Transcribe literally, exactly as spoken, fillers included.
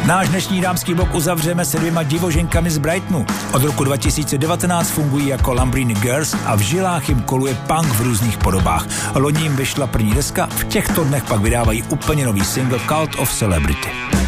Náš dnešní dámský blok uzavřeme se dvěma divoženkami z Brightonu. Od roku dva tisíce devatenáct fungují jako Lambrini Girls a v žilách jim koluje punk v různých podobách. Loni jim vyšla první deska, v těchto dnech pak vydávají úplně nový single Cult of Celebrity.